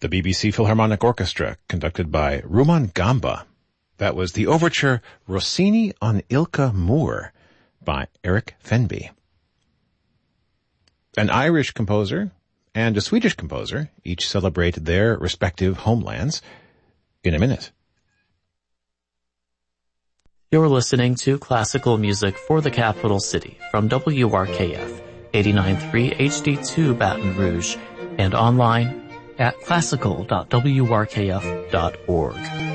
The BBC Philharmonic Orchestra, conducted by Rumaan Gamba. That was the overture Rossini on Ilka Moor by Eric Fenby. An Irish composer and a Swedish composer each celebrate their respective homelands in a minute. You're listening to Classical Music for the Capital City from WRKF 89.3 HD2 Baton Rouge and online at classical.wrkf.org.